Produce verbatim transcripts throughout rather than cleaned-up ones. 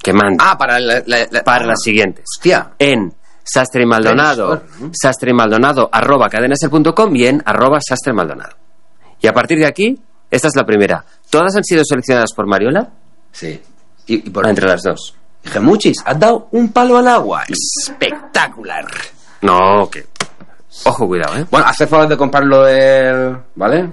Que mande. Ah, para la, la, la... Para las siguientes. Hostia. En Sastre y Maldonado, Sastre y Maldonado, arroba cadenasel punto com y en arroba Sastre Maldonado. Y a partir de aquí, esta es la primera. ¿Todas han sido seleccionadas por Mariola? Sí. ¿Y, y por Entre las dos. Gemuchis, has dado un palo al agua. Espectacular. No, que... Ojo, cuidado, ¿eh? Bueno, hace favor de comprarlo del... ¿Vale?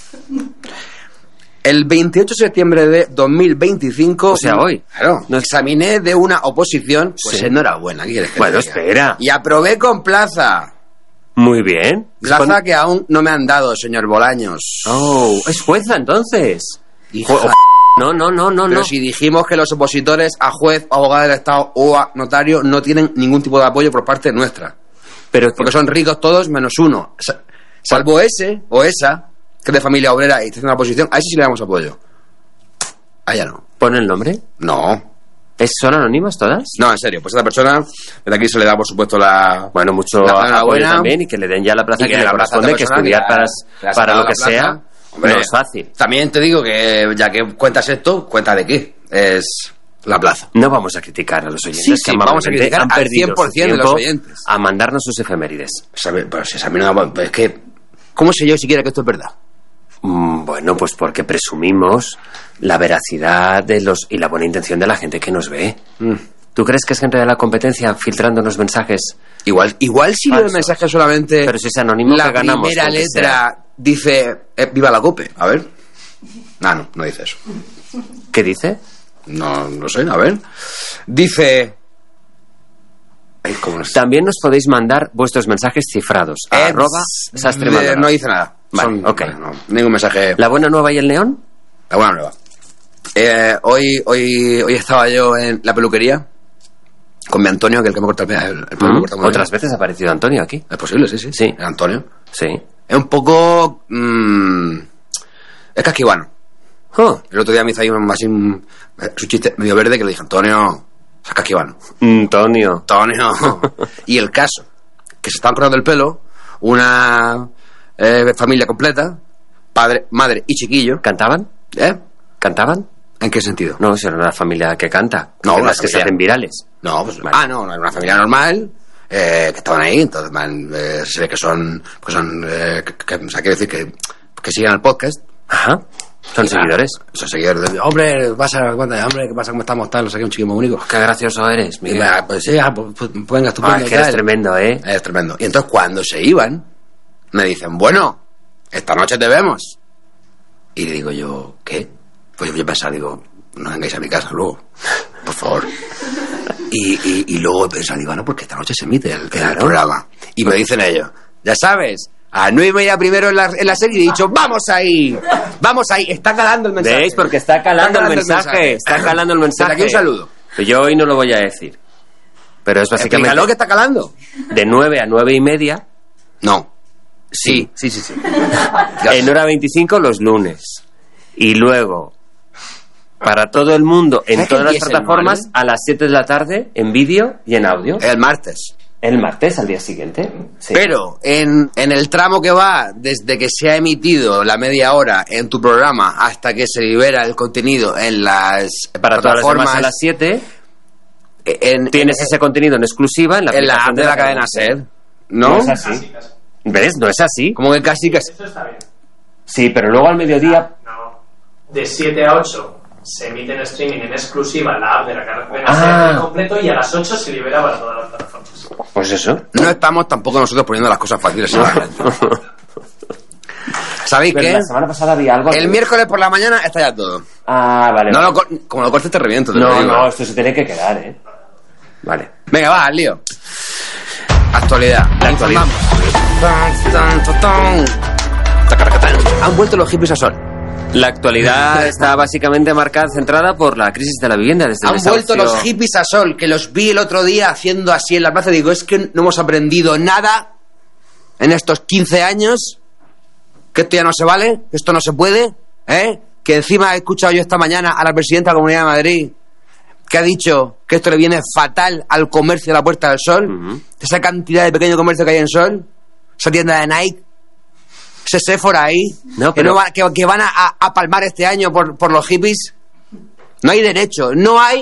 El veintiocho de septiembre de dos mil veinticinco... O sea, hoy. Claro. No es... Examiné de una oposición. Pues sí. Enhorabuena. ¿Qué quieres que Bueno, te diga? espera. Y aprobé con plaza. Muy bien. Plaza Con... que aún no me han dado, señor Bolaños. Oh, es jueza entonces. Hija... Jo- No, no, no, no, Pero no. si dijimos que los opositores a juez, abogado del Estado o a notario no tienen ningún tipo de apoyo por parte nuestra. Pero Porque son ricos todos menos uno. Sa- Salvo ese o esa, que es de familia obrera y está haciendo la oposición, a ese sí le damos apoyo. A ella no. ¿Pone el nombre? No. ¿Es, ¿Son anónimas todas? No, en serio. Pues a esta persona, desde aquí se le da, por supuesto, la... Bueno, mucho La apoyo enhorabuena. también y que le den ya la plaza Y que, que le la plaza corresponde, a que esta persona estudiar que para, la- que le has para dado lo que la plaza. sea. Hombre, no es fácil. También te digo que, ya que cuentas esto, cuenta de qué. Es la plaza. No vamos a criticar a los oyentes. Sí, que sí, vamos a amablemente criticar han al perdido cien por su ciento de los tiempo oyentes. a mandarnos sus efemérides. Sabe, pero si esa mí no me- pues es que... ¿Cómo sé yo siquiera que esto es verdad? Mm, bueno, pues porque presumimos la veracidad de los y la buena intención de la gente que nos ve. Mm. ¿Tú crees que es gente de la competencia filtrándonos mensajes? Igual, igual si Falso. el mensaje solamente... Pero si es anónimo, la que ganamos, primera con que letra dice eh, viva la COPE. A ver. Ah, no, no dice eso. ¿Qué dice? No, no sé, a ver. Dice... Ay, ¿cómo es? También nos podéis mandar vuestros mensajes cifrados a Eh, arroba Sastre eh, Maldonado. No dice nada. Vale, ok. no, ningún mensaje. ¿La buena nueva y el león? La buena nueva. Eh, hoy, hoy, hoy estaba yo en la peluquería con mi Antonio, que es el que me corta el pelo. El, el pelo me Mm, corta muy Otras bien. veces ha aparecido Antonio aquí. Es posible, sí, sí. Sí. El Antonio. Sí. Es un poco... mmm, es casquivano. Oh, El otro día me hizo ahí un, así un, su chiste medio verde que le dije, Antonio, es casquivano. Antonio. Antonio. Y el caso, que se estaban cortando el pelo, una eh, familia completa, padre, madre y chiquillo. ¿Cantaban? ¿Eh? ¿Cantaban? ¿En qué sentido? No, si era una familia que canta. No, que una las que se familia. hacen virales. No, pues, Vale. ah, no, era una familia normal, eh, que estaban ahí, entonces man, eh, se ve que son, que son, eh, que, que- o sea, quiere decir que, que siguen el podcast. Ajá. Son Y, seguidores. ah, son seguidores. De, hombre, ¿qué pasa? Cuéntame, hombre, ¿qué pasa? ¿Cómo estamos? Tal, no sé qué, un chico muy único. Qué gracioso eres, Y, Miguel. ah, pues sí, ah, pues, pues, venga, estupendo. Ah, es que eres tal. tremendo, ¿eh? Es tremendo. Y entonces cuando se iban, me dicen, bueno, esta noche te vemos. Y le digo yo, ¿qué? Pues yo pensaba, digo, no vengáis a mi casa luego, por favor. Y, y, y luego pensaba, digo, no, porque esta noche se emite el, el programa. Y me dicen ellos, ya sabes, a nueve y media primero en la, en la serie, y he dicho, vamos ahí, vamos ahí, está calando el mensaje. ¿Veis? Porque está calando, el, mensaje, Está calando el mensaje. Desde aquí un saludo. Pero yo hoy no lo voy a decir. Pero es básicamente Explícalo que está calando. de nueve a nueve y media. No. Sí, sí, sí, sí. En hora veinticinco los lunes. Y luego, para todo el mundo, en ¿Sabes qué todas las día es el plataformas, martes? a las siete de la tarde, en vídeo y en audio. El martes. El martes, al día siguiente. Sí. Pero en, en el tramo que va desde que se ha emitido la media hora en tu programa hasta que se libera el contenido en las para todas las plataformas, demás a las siete, en, tienes en, ese contenido en exclusiva en la en la aplicación app de la cadena SER, ¿no? No es así. ¿Ves? No es así. Como que casi casi. Eso está bien. Sí, pero luego al mediodía... No. De siete a ocho se emite en streaming en exclusiva en la app de la cadena Ah. SER completo y a las ocho se libera para todas las plataformas. Pues eso. No estamos tampoco nosotros poniendo las cosas fáciles en la gente. ¿Sabéis Pero qué? la semana pasada había algo... El miércoles por la mañana está ya todo. Ah, vale. No vale. lo, cor- como lo cortes te reviento. te lo No, digo. no, esto se tiene que quedar, ¿eh? Vale. Venga, va, al lío. Actualidad. La actualidad. Tan, tan, tan, tan. Tacaracatán. Han vuelto los hippies a sol. La actualidad está básicamente marcada, centrada por la crisis de la vivienda desde el Han vuelto desahucio. los hippies a sol, que los vi el otro día haciendo así en la plaza. Digo, es que no hemos aprendido nada en estos quince años. Que esto ya no se vale, que esto no se puede, ¿eh? Que encima he escuchado yo esta mañana a la presidenta de la Comunidad de Madrid que ha dicho que esto le viene fatal al comercio de la Puerta del Sol. Ujú. Esa cantidad de pequeño comercio que hay en Sol, esa tienda de Nike, ese Sephora ahí, No, que, pero- no va- que, que van a, a palmar este año por, por los hippies. No hay derecho, no hay